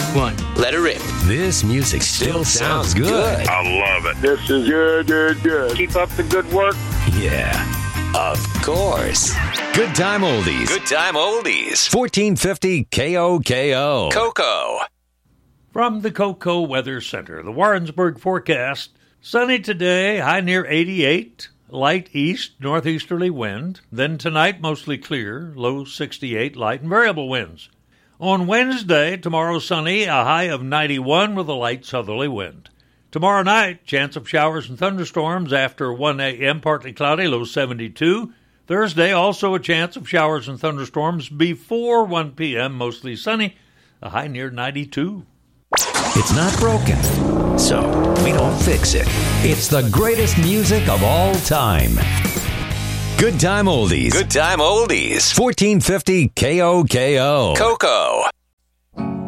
1. Let her rip. This music still sounds good. I love it. This is good. Keep up the good work. Yeah. Of course. Good Time Oldies. Good Time Oldies. 1450 KOKO. Coco. From the Coco Weather Center, the Warrensburg forecast. Sunny today, high near 88. Light east, northeasterly wind. Then tonight, mostly clear, low 68, light and variable winds. On Wednesday, tomorrow sunny, a high of 91 with a light southerly wind. Tomorrow night, chance of showers and thunderstorms after 1 a.m., partly cloudy, low 72. Thursday, also a chance of showers and thunderstorms before 1 p.m., mostly sunny, a high near 92. It's not broken, so we don't fix it. It's the greatest music of all time. Good Time Oldies. Good Time Oldies. 1450 KOKO. Coco.